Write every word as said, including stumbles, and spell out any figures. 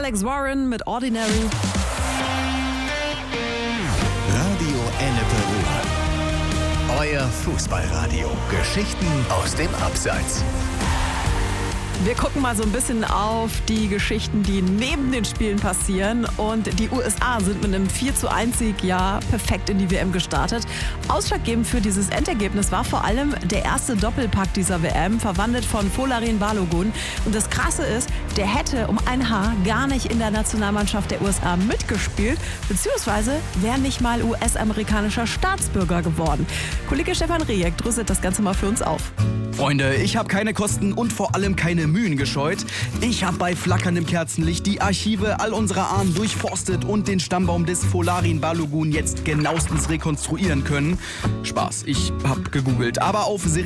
Alex Warren mit Ordinary. Radio Ennepe Ruhr. Euer Fußballradio. Geschichten aus dem Abseits. Wir gucken mal so ein bisschen auf die Geschichten, die neben den Spielen passieren. Und die U S A sind mit einem vier zu eins Sieg ja perfekt in die W M gestartet. Ausschlaggebend für dieses Endergebnis war vor allem der erste Doppelpack dieser W M, verwandelt von Folarin Balogun. Und das Krasse ist, der hätte um ein Haar gar nicht in der Nationalmannschaft der U S A mitgespielt, beziehungsweise wäre nicht mal U S-amerikanischer Staatsbürger geworden. Kollege Stefan Rejek dröselt das Ganze mal für uns auf. Freunde, ich habe keine Kosten und vor allem keine Mühen gescheut. Ich habe bei flackerndem Kerzenlicht die Archive all unserer Ahnen durchforstet und den Stammbaum des Folarin Balogun jetzt genauestens rekonstruieren können. Spaß, ich habe gegoogelt, aber auf